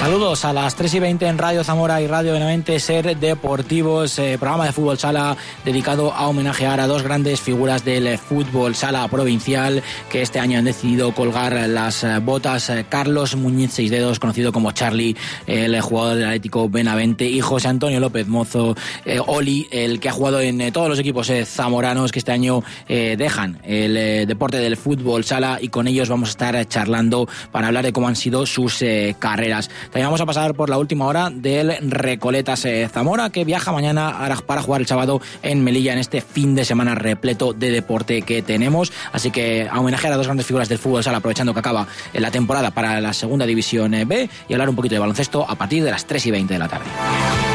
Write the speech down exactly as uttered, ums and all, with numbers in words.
Saludos a las tres y veinte en Radio Zamora y Radio Benavente Ser Deportivos, eh, programa de fútbol sala dedicado a homenajear a dos grandes figuras del fútbol sala provincial que este año han decidido colgar las botas. Carlos Muñiz Seisdedos, conocido como Charlie, el jugador del Atlético Benavente, y José Antonio López Mozo, eh, Oli, el que ha jugado en eh, todos los equipos eh, zamoranos que este año eh, dejan el eh, deporte del fútbol sala, y con ellos vamos a estar charlando para hablar de cómo han sido sus eh, carreras. También vamos a pasar por la última hora del Recoletas eh, Zamora, que viaja mañana para jugar el sábado en Melilla en este fin de semana repleto de deporte que tenemos. Así que a homenajear a dos grandes figuras del fútbol sala, aprovechando que acaba la temporada para la segunda división B, y hablar un poquito de baloncesto a partir de las tres y veinte de la tarde.